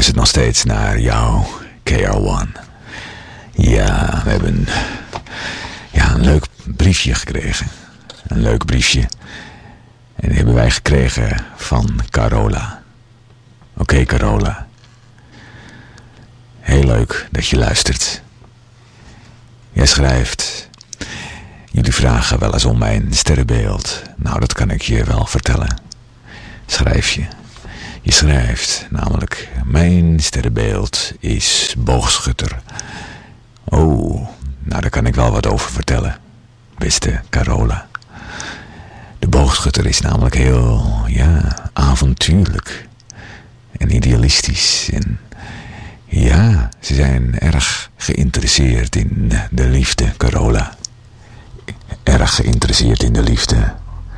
luistert nog steeds naar jou, KR1. Ja, we hebben een leuk briefje gekregen. Een leuk briefje. En die hebben wij gekregen van Carola. Oké, Carola. Heel leuk dat je luistert. Jij schrijft: jullie vragen wel eens om mijn sterrenbeeld. Nou, dat kan ik je wel vertellen. Schrijf je. Je schrijft namelijk: mijn sterrenbeeld is boogschutter. Oh, nou daar kan ik wel wat over vertellen, beste Carola. De boogschutter is namelijk heel, avontuurlijk. En idealistisch. En ja, ze zijn erg geïnteresseerd in de liefde, Carola. Erg geïnteresseerd in de liefde.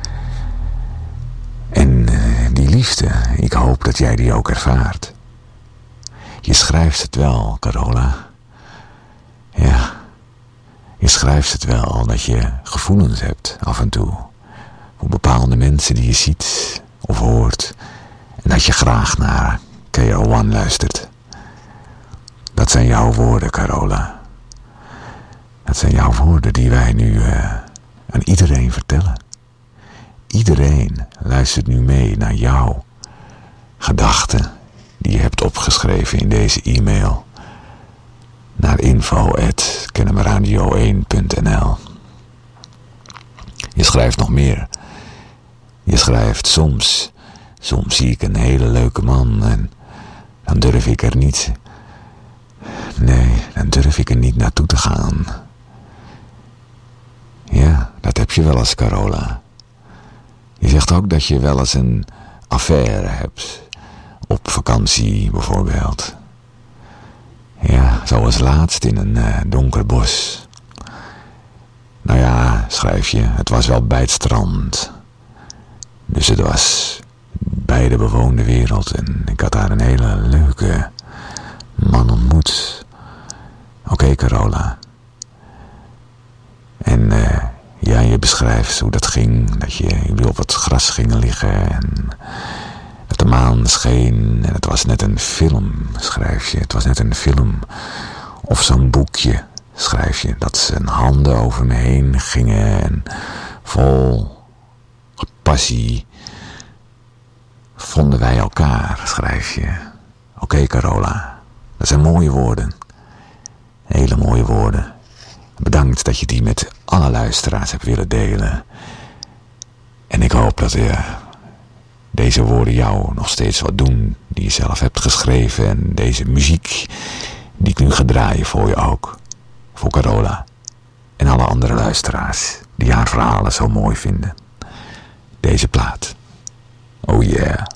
En die liefde, ik hoop dat jij die ook ervaart. Je schrijft het wel, Carola. Ja, je schrijft het wel dat je gevoelens hebt af en toe. Voor bepaalde mensen die je ziet of hoort. En dat je graag naar KR1 luistert. Dat zijn jouw woorden, Carola. Dat zijn jouw woorden die wij nu aan iedereen vertellen. Iedereen luistert nu mee naar jouw gedachten die je hebt opgeschreven in deze e-mail. Naar info@kennemerradio1.nl. Je schrijft nog meer. Je schrijft: soms zie ik een hele leuke man en dan durf ik er niet. Nee, dan durf ik er niet naartoe te gaan. Ja, dat heb je wel eens, Carola. Je zegt ook dat je wel eens een affaire hebt. Op vakantie bijvoorbeeld. Ja, zoals laatst in een donker bos. Nou ja, schrijf je, het was wel bij het strand. Dus het was bij de bewoonde wereld. En ik had daar een hele leuke man ontmoet. Oké, Carola. En je beschrijft hoe dat ging. Dat jullie op het gras gingen liggen. En dat de maan scheen. En het was net een film, schrijf je. Het was net een film. Of zo'n boekje, schrijf je. Dat zijn handen over me heen gingen. En vol passie vonden wij elkaar, schrijf je. Oké, Carola. Dat zijn mooie woorden. Hele mooie woorden. Bedankt dat je die met alle luisteraars hebt willen delen. En ik hoop dat deze woorden jou nog steeds wat doen. Die je zelf hebt geschreven. En deze muziek die ik nu ga draaien voor je ook. Voor Carola. En alle andere luisteraars die haar verhalen zo mooi vinden. Deze plaat. Oh yeah.